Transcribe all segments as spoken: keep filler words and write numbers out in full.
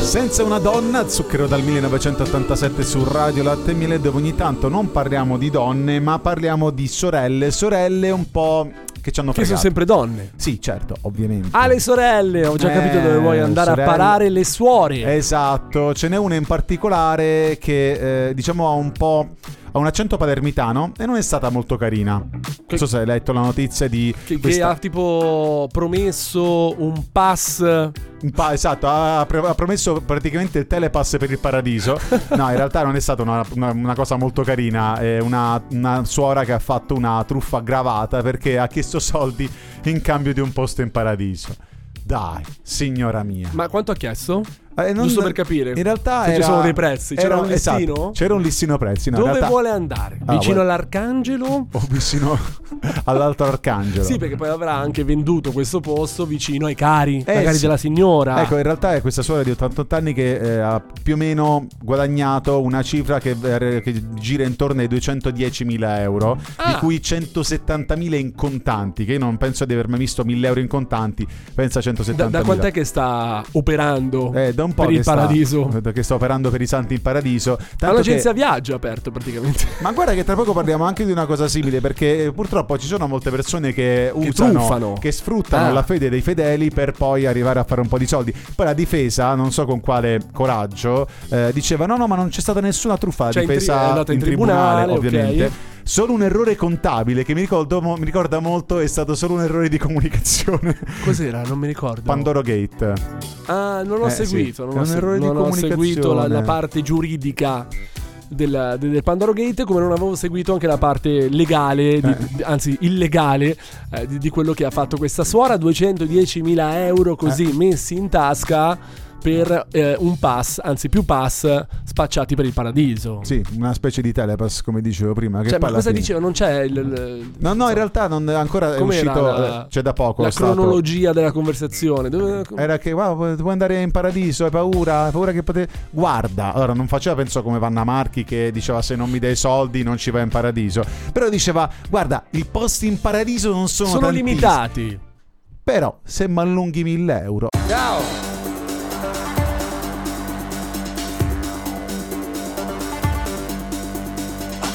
Senza una donna, Zucchero dal millenovecentottantasette su Radio Latte e Miele, dove ogni tanto non parliamo di donne, ma parliamo di sorelle, sorelle un po' che ci hanno fregato. Che sono sempre donne. Sì, certo, ovviamente. Ah, le sorelle, ho già eh, capito dove vuoi andare sorelle. a parare, le suore. Esatto, ce n'è una in particolare che eh, diciamo ha un po'... ha un accento palermitano e non è stata molto carina. Non so se hai letto la notizia di che, questa... che ha tipo promesso un pass. Un pa- esatto, ha, ha promesso praticamente il telepass per il paradiso. No, in realtà non è stata una, una, una cosa molto carina. È una, una suora che ha fatto una truffa aggravata perché ha chiesto soldi in cambio di un posto in paradiso. Dai, signora mia. Ma quanto ha chiesto? Eh, non, Giusto per capire. In realtà se era, ci sono dei prezzi. C'era era, un listino? Esatto, c'era un listino prezzi. No, dove in realtà... vuole andare? Ah, Vicino vuole... all'Arcangelo? O vicino all'Alto Arcangelo? Sì, perché poi avrà anche venduto questo posto vicino ai cari, eh, ai cari sì. della signora. Ecco, in realtà è questa suora di ottantotto anni che eh, ha più o meno guadagnato una cifra che, eh, che gira intorno ai duecentodiecimila euro, ah. di cui centosettantamila in contanti, che io non penso di aver mai visto mille euro in contanti. Pensa a centosettantamila. Da, da quant'è che sta operando eh, da un po' per che il sta, paradiso? Che sta operando per i santi in paradiso. Ha l'agenzia che... viaggio aperto praticamente. Ma guarda che tra poco parliamo anche di una cosa simile, perché purtroppo ci sono molte persone che, che usano, truffano. che sfruttano ah. la fede dei fedeli per poi arrivare a fare un po' di soldi. Poi la difesa, non so con quale coraggio, eh, diceva no no ma non c'è stata nessuna truffa. La cioè difesa in, tri- è andata in, in tribunale, tribunale ovviamente. Okay. Solo un errore contabile che mi, ricordo, mi ricorda molto, è stato solo un errore di comunicazione. Cos'era? Non mi ricordo. Pandoro Gate. Ah, non ho eh, seguito. Sì. Non, è ho, un se- errore non di ho comunicazione. seguito la, la parte giuridica del, del Pandoro Gate, come non avevo seguito anche la parte legale, di, eh. di, anzi illegale, eh, di, di quello che ha fatto questa suora. duecentodiecimila euro così eh. messi in tasca per eh, un pass, anzi più pass spacciati per il paradiso. Sì, una specie di telepass, come dicevo prima. Che cioè, ma cosa fine... diceva? Non c'è il... il no, no, in realtà non ancora è uscito, la, c'è da poco. La stato... cronologia della conversazione. Dove... Era che, wow, vuoi andare in paradiso, hai paura? Hai paura che pote... Guarda, allora non faceva, penso, come Vanna Marchi che diceva se non mi dai soldi non ci vai in paradiso. Però diceva, guarda, i posti in paradiso non sono Sono tantissimi. limitati. Però, se mi allunghi mille euro... Ciao!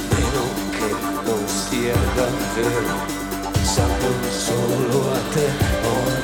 Davvero, sapevo solo a te.